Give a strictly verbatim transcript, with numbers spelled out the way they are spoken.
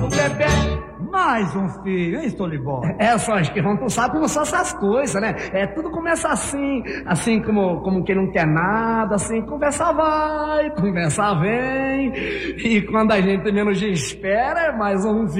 o bebê. Mais um filho, hein, Stolibol? É, só Esquirrão, tu sabe como são essas coisas, né? É, tudo começa assim, assim como, como quem não quer nada, assim, conversa vai, conversa vem, e quando a gente menos espera, é mais um